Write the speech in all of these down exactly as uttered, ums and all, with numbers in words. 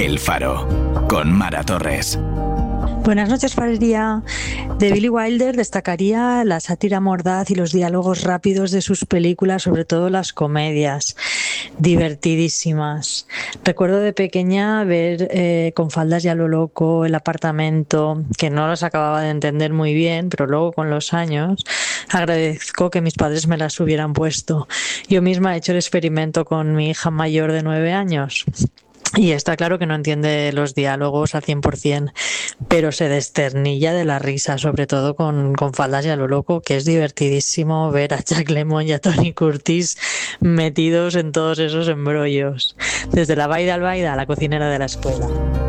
El Faro, con Mara Torres. Buenas noches, Farería. De Billy Wilder destacaría la sátira mordaz y los diálogos rápidos de sus películas, sobre todo las comedias, divertidísimas. Recuerdo de pequeña ver eh, Con faldas y a lo loco, El apartamento, que no los acababa de entender muy bien, pero luego con los años agradezco que mis padres me las hubieran puesto. Yo misma he hecho el experimento con mi hija mayor de nueve años. Y está claro que no entiende los diálogos al cien por ciento, pero se desternilla de la risa, sobre todo con, con faldas y a lo loco, que es divertidísimo ver a Jack Lemmon y a Tony Curtis metidos en todos esos embrollos. Desde la Baida al Baida a la cocinera de la escuela.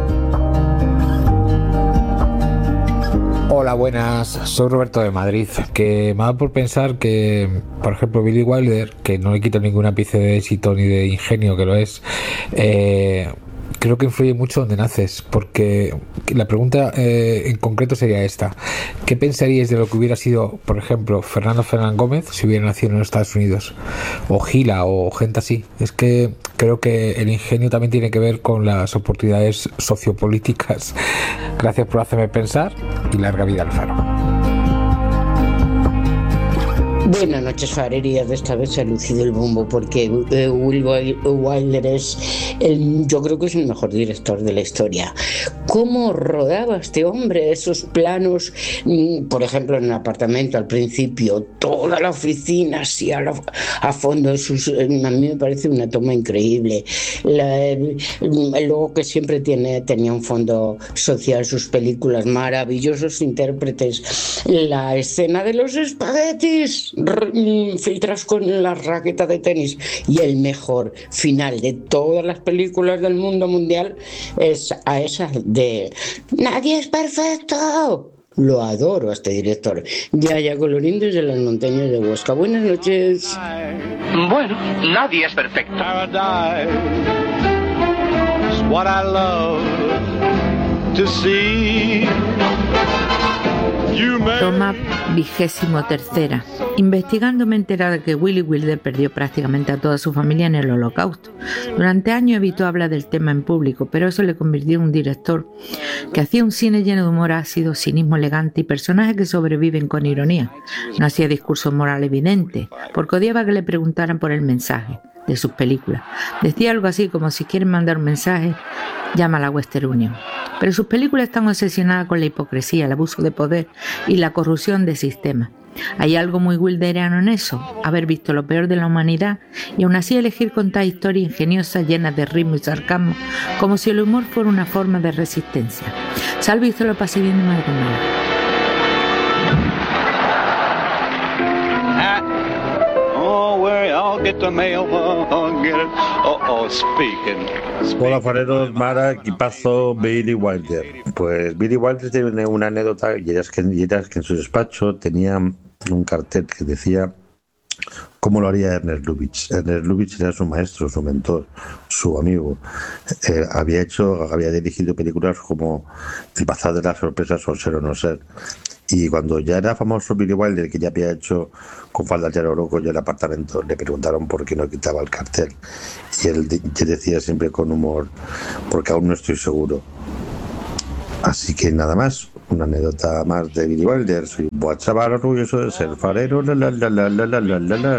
Hola, buenas, soy Roberto de Madrid, que me da por pensar que, por ejemplo, Billy Wilder, que no le quito ningún ápice de éxito ni de ingenio, que lo es, eh, creo que influye mucho donde naces, porque la pregunta eh, en concreto sería esta: ¿qué pensaríais de lo que hubiera sido, por ejemplo, Fernando Fernán Gómez si hubiera nacido en los Estados Unidos, o Gila, o gente así? Es que creo que el ingenio también tiene que ver con las oportunidades sociopolíticas. Gracias por hacerme pensar y larga vida al Faro. Buenas noches, farerías. De esta vez se ha lucido el bombo porque eh, Will Wilder es, el, yo creo que es el mejor director de la historia. ¿Cómo rodaba este hombre esos planos? Por ejemplo, en el apartamento al principio, toda la oficina así a, la, a fondo. Sus, a mí me parece una toma increíble. La, el, luego que siempre tiene, tenía un fondo social, sus películas, maravillosos intérpretes. La escena de los espaguetis filtras con la raqueta de tenis, y el mejor final de todas las películas del mundo mundial es a esa de "Nadie es perfecto". Lo adoro a este director. Yaya Colorín desde las montañas de Huesca. Buenas noches. Bueno, nadie es perfecto. What I love to see. Toma vigésimo tercera. Investigando me he enterado de que Billy Wilder perdió prácticamente a toda su familia en el Holocausto. Durante años evitó hablar del tema en público, pero eso le convirtió en un director que hacía un cine lleno de humor ácido, cinismo elegante y personajes que sobreviven con ironía. No hacía discursos morales evidentes, porque odiaba que le preguntaran por el mensaje de sus películas. Decía algo así como: si quieren mandar un mensaje, llama a la Western Union. Pero sus películas están obsesionadas con la hipocresía, el abuso de poder y la corrupción del sistema. Hay algo muy wilderiano en eso, haber visto lo peor de la humanidad y aún así elegir contar historias ingeniosas llenas de ritmo y sarcasmo, como si el humor fuera una forma de resistencia. Salve y lo pasé bien de madrugada. Hola, fareros, Mara, equipazo, Billy Wilder. Pues Billy Wilder tiene una anécdota, y era que, y era que en su despacho tenía un cartel que decía cómo lo haría Ernest Lubitsch. Ernest Lubitsch era su maestro, su mentor, su amigo. Eh, había hecho, había dirigido películas como El Bazar de las Sorpresas o Ser o No Ser. Y cuando ya era famoso Billy Wilder, que ya había hecho Con faldas y a lo loco y El apartamento, le preguntaron por qué no quitaba el cartel. Y él de- decía siempre con humor: porque aún no estoy seguro. Así que nada más, una anécdota más de Billy Wilder. Soy un buen chaval orgulloso de ser farero. La, la, la, la, la, la, la, la.